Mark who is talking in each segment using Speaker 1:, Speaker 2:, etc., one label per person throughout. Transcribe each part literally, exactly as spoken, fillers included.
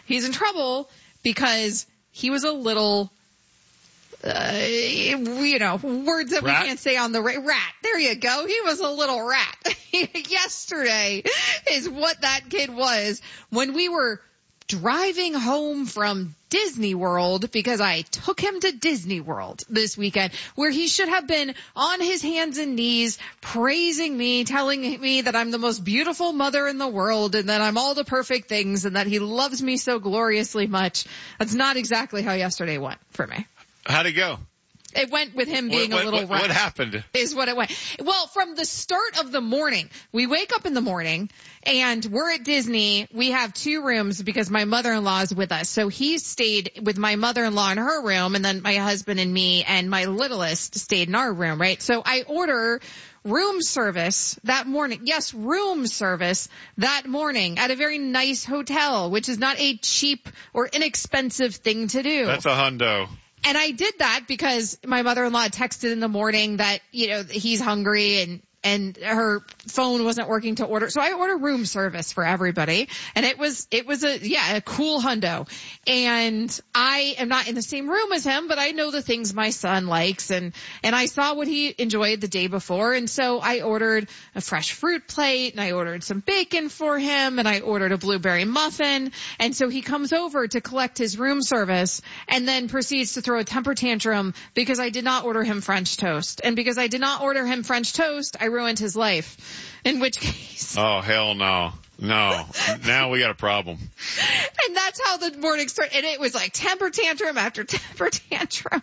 Speaker 1: He's in trouble because he was a little, uh, you know, words that
Speaker 2: rat?
Speaker 1: we can't say on the ra- rat. There you go. He was a little rat. Yesterday is what that kid was when we were driving home from Disney World, because I took him to Disney World this weekend, where he should have been on his hands and knees praising me, telling me that I'm the most beautiful mother in the world and that I'm all the perfect things and that he loves me so gloriously much. That's not exactly how yesterday went for me.
Speaker 2: How'd it go?
Speaker 1: It went with him being
Speaker 2: what,
Speaker 1: a little
Speaker 2: what,
Speaker 1: rat.
Speaker 2: What happened?
Speaker 1: Is what it went. Well, from the start of the morning, we wake up in the morning and we're at Disney. We have two rooms because my mother-in-law is with us. So he stayed with my mother-in-law in her room, and then my husband and me and my littlest stayed in our room, right? So I order room service that morning. Yes, room service that morning at a very nice hotel, which is not a cheap or inexpensive thing to do.
Speaker 2: That's a hundo.
Speaker 1: And I did that because my mother-in-law texted in the morning that, you know, he's hungry and, and her phone wasn't working to order. So I ordered room service for everybody. And it was, it was a, yeah, a cool hundo. And I am not in the same room as him, but I know the things my son likes. And, and I saw what he enjoyed the day before. And so I ordered a fresh fruit plate and I ordered some bacon for him and I ordered a blueberry muffin. And so he comes over to collect his room service and then proceeds to throw a temper tantrum because I did not order him French toast. And because I did not order him French toast, I ruined his life. In which case.
Speaker 2: Oh, hell no. No. Now we got a problem.
Speaker 1: And that's how the morning started. And it was like temper tantrum after temper tantrum.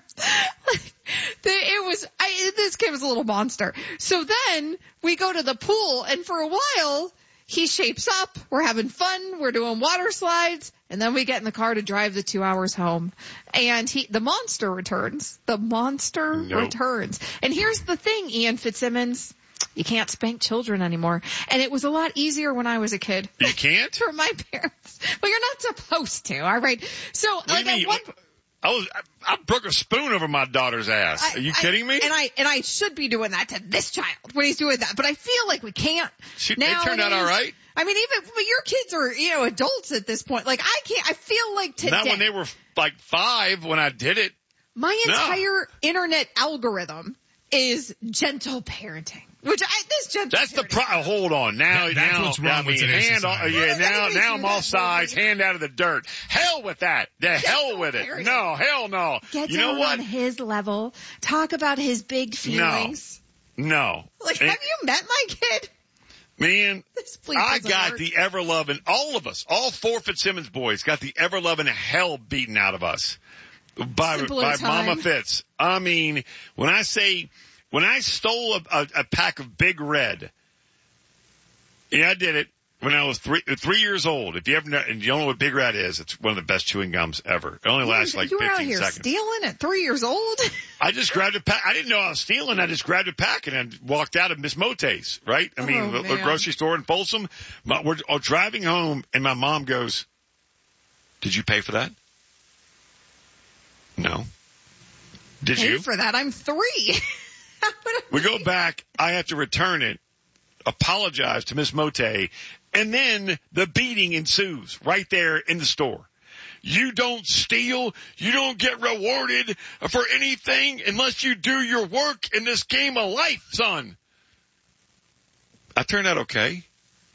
Speaker 1: It was, I, this kid was a little monster. So then we go to the pool and for a while he shapes up. We're having fun. We're doing water slides. And then we get in the car to drive the two hours home. And he, the monster returns. The monster
Speaker 2: nope.
Speaker 1: returns. And here's the thing, Ian Fitzsimmons. You can't spank children anymore. And it was a lot easier when I was a kid.
Speaker 2: You can't?
Speaker 1: For my parents. Well, you're not supposed to, all right? So,
Speaker 2: what
Speaker 1: like,
Speaker 2: do you mean?
Speaker 1: at one,
Speaker 2: I was, I, I broke a spoon over my daughter's ass.
Speaker 1: I,
Speaker 2: Are you
Speaker 1: I,
Speaker 2: kidding me?
Speaker 1: And I, and I should be doing that to this child when he's doing that. But I feel like we can't.
Speaker 2: She, they turned out all right.
Speaker 1: I mean, even, but your kids are, you know, adults at this point. Like, I can't, I feel like today.
Speaker 2: Not when they were like five when I did it.
Speaker 1: My entire
Speaker 2: no.
Speaker 1: internet algorithm is gentle parenting. Which I, this gentle
Speaker 2: That's
Speaker 1: parenting.
Speaker 2: the pro, hold on. Now,
Speaker 3: that,
Speaker 2: now,
Speaker 3: what's wrong
Speaker 2: I
Speaker 3: with
Speaker 2: mean, hand all,
Speaker 3: society.
Speaker 2: yeah, now, now I'm
Speaker 1: do
Speaker 2: all
Speaker 1: that,
Speaker 2: sides,
Speaker 1: baby.
Speaker 2: hand out of the dirt. Hell with that. The hell with it.
Speaker 1: parenting.
Speaker 2: No, hell no.
Speaker 1: Get
Speaker 2: you
Speaker 1: down
Speaker 2: know what?
Speaker 1: on his level. Talk about his big feelings.
Speaker 2: No.
Speaker 1: Like,
Speaker 2: And-
Speaker 1: have you met my kid?
Speaker 2: Man,
Speaker 1: This please
Speaker 2: I
Speaker 1: doesn't
Speaker 2: got
Speaker 1: work.
Speaker 2: the ever-loving, all of us, all four Fitzsimmons boys got the ever-loving hell beaten out of us by,
Speaker 1: Simpler
Speaker 2: by
Speaker 1: time.
Speaker 2: Mama Fitz. I mean, when I say, when I stole a, a, a pack of Big Red, yeah, I did it when I was three, three years old. If you ever know, and you don't know what Big Red is, it's one of the best chewing gums ever. It only lasts like
Speaker 1: you were out
Speaker 2: fifteen
Speaker 1: here
Speaker 2: seconds.
Speaker 1: stealing at three years old?
Speaker 2: I just grabbed a pack. I didn't know I was stealing. I just grabbed a pack and I walked out of Miss Mote's, right? I mean,
Speaker 1: Oh,
Speaker 2: the, the
Speaker 1: man.
Speaker 2: grocery store in Folsom. My, we're uh, driving home and my mom goes, "Did you pay for that?" No. Did
Speaker 1: Pay
Speaker 2: you?
Speaker 1: for that. I'm three.
Speaker 2: We go back. I have to return it, apologize to Miss Mote, and then the beating ensues right there in the store. You don't steal. You don't get rewarded for anything unless you do your work in this game of life, son. I turned out okay.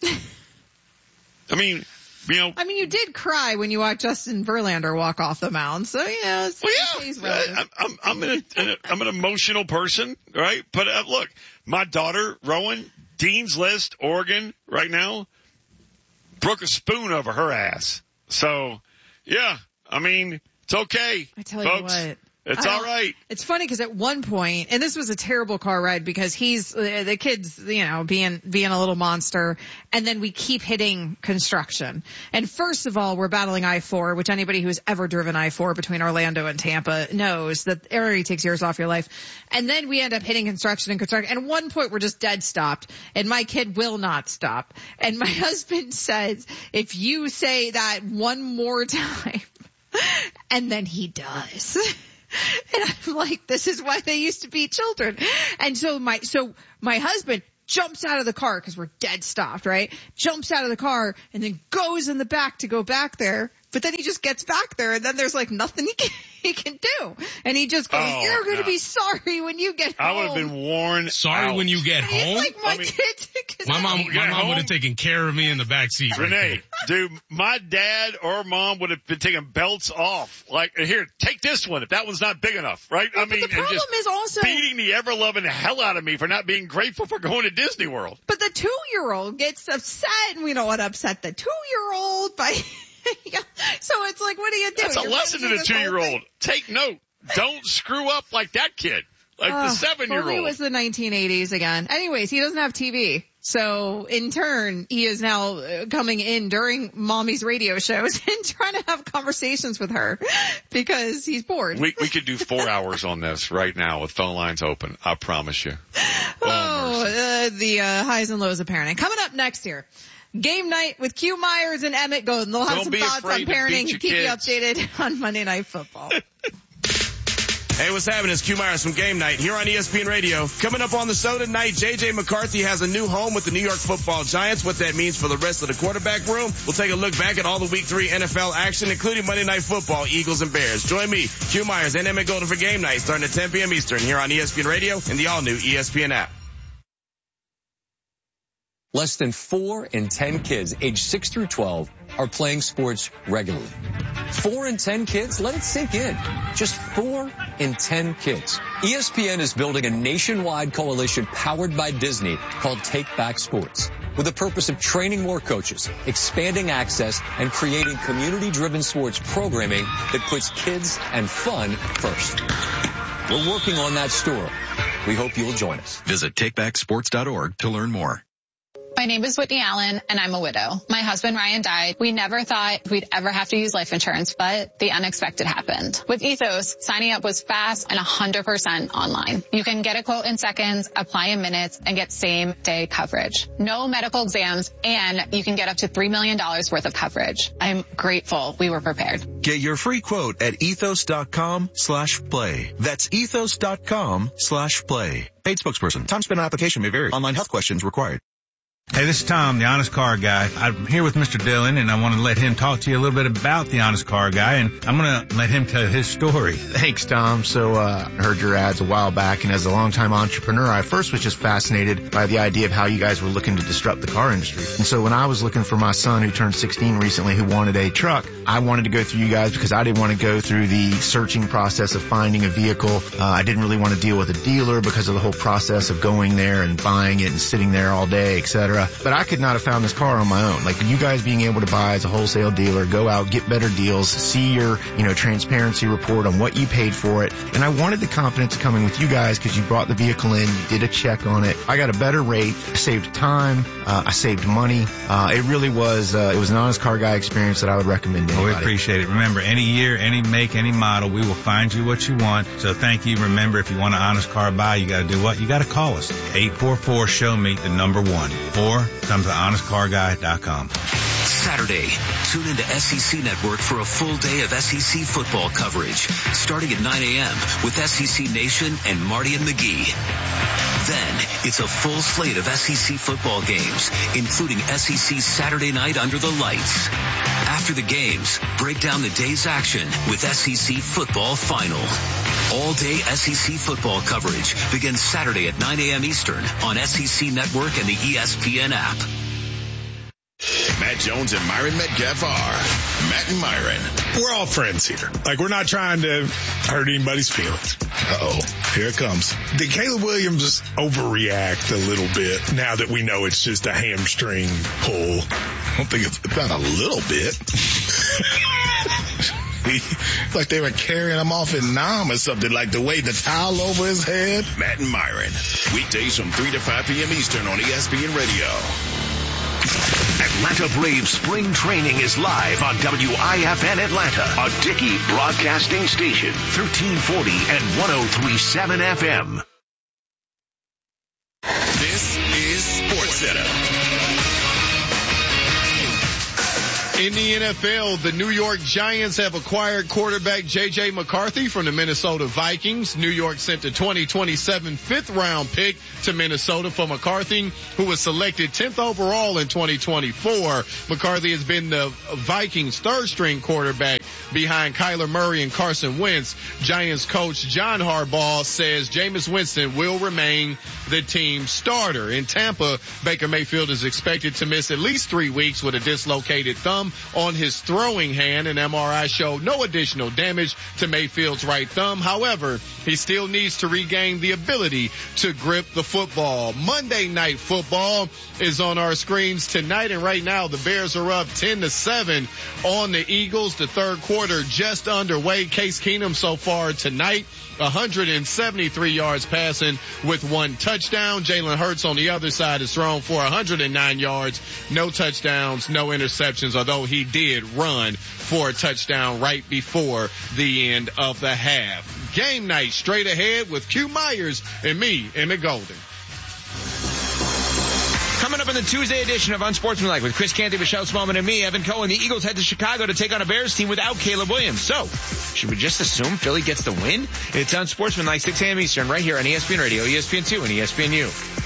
Speaker 2: I mean, you know.
Speaker 1: I mean, you did cry when you watched Justin Verlander walk off the mound, so you know. It's,
Speaker 2: Well,
Speaker 1: it's
Speaker 2: yeah,
Speaker 1: relative.
Speaker 2: I, I'm, I'm, an, an, I'm an emotional person, right? But uh, look, my daughter, Rowan, Dean's List, Oregon, right now, broke a spoon over her ass. So, yeah, I mean, it's okay,
Speaker 1: I tell
Speaker 2: folks.
Speaker 1: you what.
Speaker 2: It's
Speaker 1: I
Speaker 2: all
Speaker 1: don't-
Speaker 2: right.
Speaker 1: It's funny because at one point, and this was a terrible car ride because he's, uh, the kid's, you know, being, being a little monster, and then we keep hitting construction. And first of all, we're battling I four, which anybody who's ever driven I four between Orlando and Tampa knows that it already takes years off your life. And then we end up hitting construction and construction. And at one point, we're just dead stopped, and my kid will not stop. And my husband says, if you say that one more time, and then he does. And I'm like, this is why they used to beat children. And so my, so my husband jumps out of the car because we're dead stopped, right? Jumps out of the car and then goes in the back to go back there But then he just gets back there, and then there's like nothing he can, he can do. And he just goes,
Speaker 2: Oh,
Speaker 1: you're going to
Speaker 2: no.
Speaker 1: be sorry when you get
Speaker 2: I
Speaker 1: home.
Speaker 2: would have been worn
Speaker 3: Sorry
Speaker 2: out.
Speaker 3: when you get
Speaker 1: He's
Speaker 3: home?
Speaker 1: like, my
Speaker 2: I mean,
Speaker 1: kid.
Speaker 3: My mom,
Speaker 2: Get
Speaker 3: my mom
Speaker 2: home?
Speaker 3: would have taken care of me in the back seat. right
Speaker 2: Renee, dude, my dad or mom would have been taking belts off. Like, here, take this one if that one's not big enough, right?
Speaker 1: Well,
Speaker 2: I mean,
Speaker 1: but the
Speaker 2: and
Speaker 1: problem
Speaker 2: just
Speaker 1: is also,
Speaker 2: beating the ever-loving hell out of me for not being grateful for going to Disney World.
Speaker 1: but the two-year-old gets upset, and we don't want to upset the two-year-old by, yeah. So it's like, what do you do?
Speaker 2: That's a
Speaker 1: You're
Speaker 2: lesson to
Speaker 1: gonna
Speaker 2: the
Speaker 1: do this whole
Speaker 2: two-year-old.
Speaker 1: thing?
Speaker 2: Take note. Don't screw up like that kid, like
Speaker 1: Oh,
Speaker 2: the seven-year-old.
Speaker 1: It was the nineteen eighties again. Anyways, he doesn't have T V. So in turn, he is now uh, coming in during mommy's radio shows and trying to have conversations with her because he's bored.
Speaker 2: We we could do four hours on this right now with phone lines open. I promise you.
Speaker 1: Oh, uh, the uh, highs and lows of parenting. Coming up next year, game night with Q Myers and Emmett Golden. They'll have
Speaker 2: Don't
Speaker 1: some
Speaker 2: be
Speaker 1: thoughts on
Speaker 2: afraid to
Speaker 1: parenting
Speaker 2: beat
Speaker 1: and
Speaker 2: your
Speaker 1: keep
Speaker 2: kids.
Speaker 1: you updated on Monday Night Football.
Speaker 4: Hey, what's happening? It's Q Myers from Game Night here on E S P N Radio. Coming up on the show tonight, J J McCarthy has a new home with the New York Football Giants. What that means for the rest of the quarterback room. We'll take a look back at all the Week three N F L action, including Monday Night Football, Eagles and Bears. Join me, Q Myers, and Emmett Golden for Game Night, starting at ten p.m. Eastern here on E S P N Radio and the all-new E S P N app.
Speaker 5: Less than four in ten kids aged six through twelve are playing sports regularly. Four in ten kids? Let it sink in. Just four in ten kids. E S P N is building a nationwide coalition powered by Disney called Take Back Sports, with the purpose of training more coaches, expanding access, and creating community-driven sports programming that puts kids and fun first. We're working on that story. We hope you'll join us.
Speaker 6: Visit take back sports dot org to learn more.
Speaker 7: My name is Whitney Allen, and I'm a widow. My husband, Ryan, died. We never thought we'd ever have to use life insurance, but the unexpected happened. With Ethos, signing up was fast and one hundred percent online. You can get a quote in seconds, apply in minutes, and get same-day coverage. No medical exams, and you can get up to three million dollars worth of coverage. I'm grateful we were prepared.
Speaker 6: Get your free quote at ethos.com slash play. That's ethos.com slash play. Paid spokesperson. Time spent on application may vary. Online health questions required.
Speaker 8: Hey, this is Tom, the Honest Car Guy. I'm here with Mister Dillon, and I want to let him talk to you a little bit about the Honest Car Guy, and I'm going to let him tell his story.
Speaker 9: Thanks, Tom. So, uh, I heard your ads a while back, and as a longtime entrepreneur, I first was just fascinated by the idea of how you guys were looking to disrupt the car industry. And so when I was looking for my son who turned sixteen recently who wanted a truck, I wanted to go through you guys because I didn't want to go through the searching process of finding a vehicle. Uh, I didn't really want to deal with a dealer because of the whole process of going there and buying it and sitting there all day, et cetera. But I could not have found this car on my own. Like you guys being able to buy as a wholesale dealer, go out, get better deals, see your, you know, transparency report on what you paid for it. And I wanted the confidence of coming with you guys because you brought the vehicle in, you did a check on it. I got a better rate, I saved time, uh, I saved money. Uh, it really was, uh, it was an Honest Car Guy experience that I would recommend to
Speaker 8: Well,
Speaker 9: anybody.
Speaker 8: we appreciate it. Remember, any year, any make, any model, we will find you what you want. So thank you. Remember, if you want an Honest Car Buy, you got to do what? You got to call us. eight four four, show me the number one. Or come to honest car guy dot com.
Speaker 10: Saturday, tune into S E C Network for a full day of S E C football coverage, starting at nine a.m. with S E C Nation and Marty and McGee. Then, it's a full slate of S E C football games, including S E C Saturday Night Under the Lights. After the games, break down the day's action with S E C Football Final. All-day S E C football coverage begins Saturday at nine a.m. Eastern on S E C Network and the E S P N app.
Speaker 11: Matt Jones and Myron Metcalf are Matt and Myron.
Speaker 12: We're all friends here. Like, we're not trying to hurt anybody's feelings. Uh-oh, here it comes. Did Caleb Williams overreact a little bit now that we know it's just a hamstring pull?
Speaker 11: I don't think it's, it's not a little bit. Like they were carrying him off in Nam or something, like the way the towel over his head. Matt and Myron, weekdays from three to five p.m. Eastern on E S P N Radio.
Speaker 13: Atlanta Braves spring training is live on W I F N Atlanta, a Dickey broadcasting station, thirteen forty and one oh three point seven F M.
Speaker 11: This is Sports Center.
Speaker 14: In the N F L, the New York Giants have acquired quarterback J J McCarthy from the Minnesota Vikings. New York sent a twenty twenty-seven fifth round pick to Minnesota for McCarthy, who was selected tenth overall in twenty twenty-four. McCarthy has been the Vikings' third string quarterback behind Kyler Murray and Carson Wentz. Giants coach John Harbaugh says Jameis Winston will remain the team's starter. In Tampa, Baker Mayfield is expected to miss at least three weeks with a dislocated thumb on his throwing hand. An M R I showed no additional damage to Mayfield's right thumb. However, he still needs to regain the ability to grip the football. Monday Night Football is on our screens tonight, and right now the Bears are up ten to seven on the Eagles. The third quarter just underway. Case Keenum so far tonight, one hundred seventy-three yards passing with one touchdown. Jalen Hurts on the other side is thrown for one hundred nine yards, no touchdowns, no interceptions, although he did run for a touchdown right before the end of the half. Game night straight ahead with Q Myers and me, Emmett Golden.
Speaker 15: Coming up in the Tuesday edition of Unsportsmanlike with Chris Canty, Michelle Smallman, and me, Evan Cohen, the Eagles head to Chicago to take on a Bears team without Caleb Williams. So, should we just assume Philly gets the win? It's Unsportsmanlike, six a.m. Eastern, right here on E S P N Radio, E S P N two, and E S P N U.